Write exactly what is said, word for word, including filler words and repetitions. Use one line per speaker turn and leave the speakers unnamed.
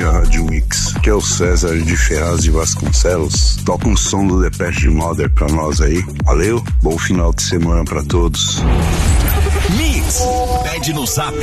a Rádio Mix, que é o César de Ferraz de Vasconcelos. Toca um som do Depeche Mode pra nós aí. Valeu, bom final de semana pra todos.
Mix, pede no zap